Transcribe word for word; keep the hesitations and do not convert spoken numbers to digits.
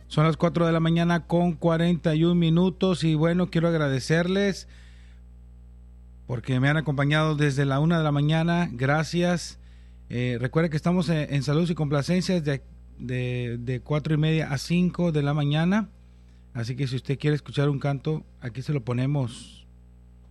Son las cuatro de la mañana con cuarenta y un minutos y bueno, quiero agradecerles porque me han acompañado desde la una de la mañana. Gracias. Eh, recuerda que estamos en, en Salud y Complacencias de, de, de cuatro y media a cinco de la mañana. Así que si usted quiere escuchar un canto, aquí se lo ponemos